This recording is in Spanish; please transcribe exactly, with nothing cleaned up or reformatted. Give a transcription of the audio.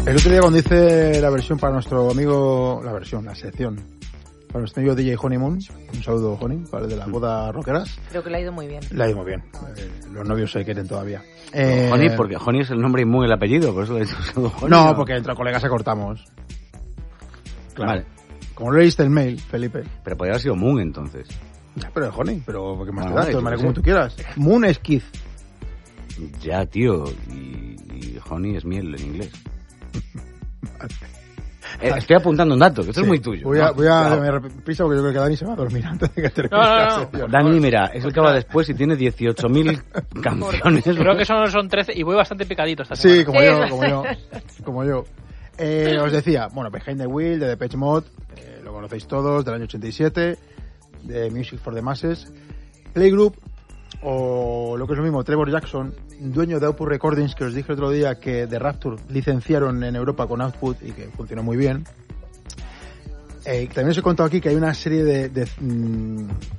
El otro día cuando hice la versión para nuestro amigo, la versión, la sección, para nuestro amigo D J Honeymoon, un saludo Honey, para el de la boda rockeras. Creo que le ha ido muy bien. Le ha ido muy bien. Eh, los novios se quieren todavía. Eh, Honey, porque Honey es el nombre y Moon el apellido, por eso le he dicho saludo Honey. No, porque entre colegas acortamos. Claro. Vale. Como lo leíste el mail, Felipe. Pero podría haber sido Moon entonces. Ya, pero es Honey, pero ¿qué más Ah, te da? vale, Tú, yo vale, qué como sé. tú quieras. Moon es Keith. Ya, tío. Y, y Honey es miel en inglés. Eh, estoy apuntando un dato, que esto Sí. es muy tuyo. Voy a, ¿no? voy a Claro. me prisa porque yo creo que Dani se va a dormir antes de que termine No, no, la no. sección. Dani, mira, es el que va después y tiene dieciocho mil canciones. Creo que son, son trece y voy bastante picadito esta Sí, semana. como yo, como yo, como yo. Eh, os decía, bueno, Behind the Wheel de Depeche Mode, eh, lo conocéis todos, del año ochenta y siete, de Music for the Masses. Playgroup, o lo que es lo mismo, Trevor Jackson, dueño de Output Recordings, que os dije el otro día que The Rapture licenciaron en Europa con Output y que funcionó muy bien. Eh, también os he contado aquí que hay una serie de, de,